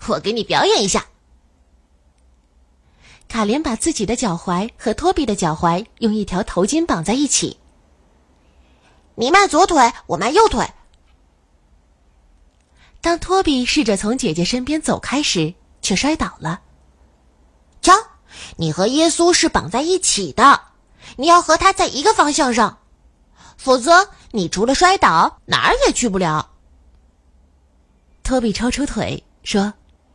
我给你表演一下。 卡莲把自己的脚踝和托比的脚踝用一条头巾绑在一起。 你迈左腿，我迈右腿。 当托比试着从姐姐身边走开时，却摔倒了。 瞧，你和耶稣是绑在一起的，你要和他在一个方向上，否则你除了摔倒，哪儿也去不了。 托比抽出腿说：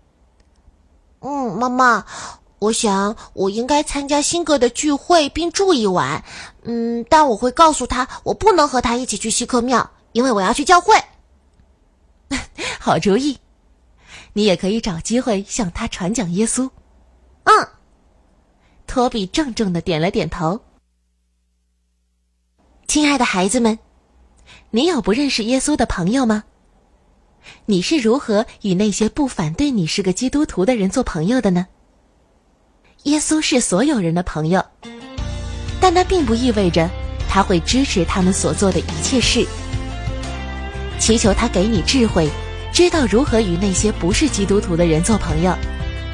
妈妈，我想我应该参加辛格的聚会并住一晚，但我会告诉他我不能和他一起去西克庙，因为我要去教会。 好主意，你也可以找机会向他传讲耶稣。托比郑重地点了点头。亲爱的孩子们，你有不认识耶稣的朋友吗？你是如何与那些不反对你是个基督徒的人做朋友的呢？耶稣是所有人的朋友，但那并不意味着他会支持他们所做的一切事。祈求他给你智慧，知道如何与那些不是基督徒的人做朋友。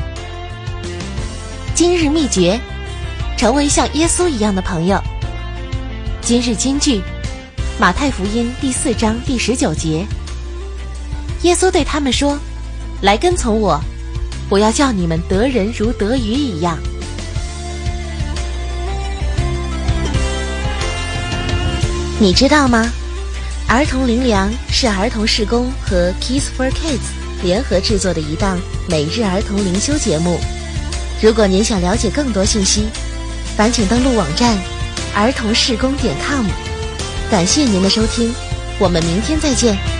今日秘诀：成为像耶稣一样的朋友。今日金句：马太福音第4章第19节。耶稣对他们说：来跟从我，我要叫你们得人如得鱼一样。你知道吗？儿童灵粮是儿童事工和 Kids for Kids 联合制作的一档每日儿童灵修节目。如果您想了解更多信息，烦请登录网站儿童事工.com。感谢您的收听，我们明天再见。